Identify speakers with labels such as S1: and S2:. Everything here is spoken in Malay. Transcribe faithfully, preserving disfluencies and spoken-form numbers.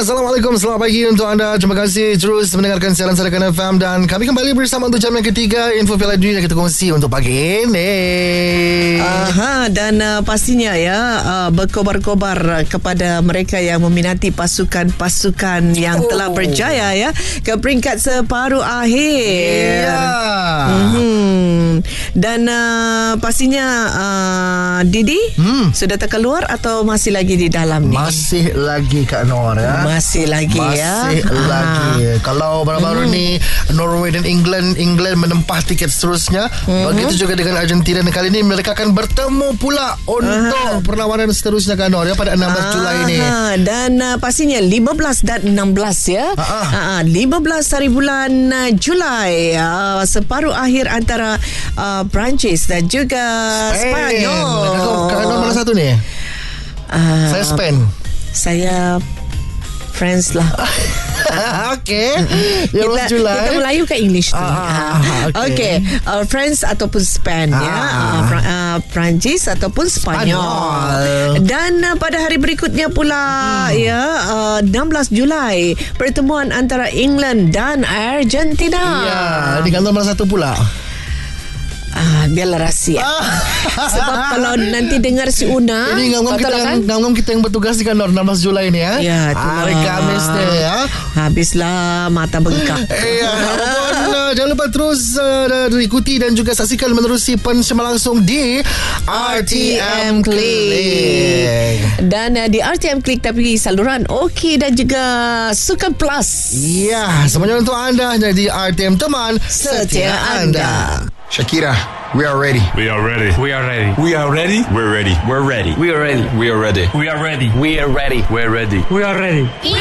S1: Assalamualaikum, selamat pagi untuk anda. Terima kasih terus mendengarkan siaran Sarakan F M. Dan kami kembali bersama untuk jam yang ketiga. Info Piala Dunia yang kita kongsi untuk pagi ini.
S2: Aha, dan uh, pastinya ya uh, berkobar-kobar kepada mereka yang meminati pasukan-pasukan yang oh. telah berjaya ya ke peringkat separuh akhir.
S1: Ya.
S2: Mm-hmm. Dan uh, pastinya uh, Didi hmm. sudah terkeluar atau masih lagi di dalam ni?
S1: Masih lagi Kak Nor ya.
S2: Masih lagi
S1: Masih
S2: ya.
S1: Masih lagi. Aha. Kalau baru-baru hmm. ni Norway dan England England menempah tiket seterusnya. Hmm. Begitu juga dengan Argentina. Dan kali ini mereka akan bertemu pula untuk Aha. perlawanan seterusnya Kak Nor ya pada enam belas Julai ini.
S2: Dan uh, pastinya lima belas dan enam belas ya. Uh, lima belas hari bulan uh, Julai uh, separuh akhir antara uh, Perancis dan juga
S1: Spain.
S2: Spanyol.
S1: Kak Nor mana satu ni?
S2: Uh,
S1: saya Spain.
S2: Saya France lah.
S1: Okey.
S2: Kita, kita Melayu ke English tu.
S1: Ah, ah,
S2: Okey. Okay. Uh, France ataupun Spain ah. ya. Uh, Fra- uh, Perancis ataupun Spanyol. Spanyol. Dan uh, pada hari berikutnya pula hmm. ya uh, enam belas Julai pertemuan antara England dan Argentina.
S1: Ya, di kantor mana satu pula?
S2: Ah, biarlah rahsia. Ah. Sebab kalau nanti dengar si Una,
S1: ini ngam-ngam kita, kan? ngam-ngam kita yang bertugas di kantor enam belas Julai ni ya.
S2: Ya,
S1: hari Khamis ni ya.
S2: Habislah mata bengkak.
S1: Ya, uh, jangan lupa terus uh, ikuti dan juga saksikan menerusi pensiaran langsung di R T M Click.
S2: Dan uh, di R T M Click tapi saluran OK dan juga Sukan Plus.
S1: Ya, semuanya untuk anda hanya di R T M teman setia anda.
S3: Shakira, we are ready.
S4: We are ready.
S5: We are ready.
S3: We are ready.
S4: We're ready.
S3: We're ready.
S5: We are ready.
S3: We are ready.
S5: We are ready.
S4: We are ready.
S5: We are ready.
S4: We're ready.
S5: We are ready.